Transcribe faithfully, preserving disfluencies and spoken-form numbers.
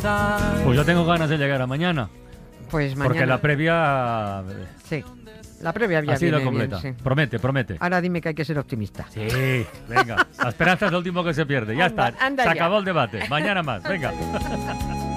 Pues yo tengo ganas de llegar a mañana. Pues mañana. Porque la previa Sí, la previa ya ha sido viene completa. bien, sí. Promete, promete. Ahora dime que hay que ser optimista. Sí, venga. La esperanza es lo último que se pierde. Ya Anda, está. anda Se ya. acabó el debate. Mañana más. Venga.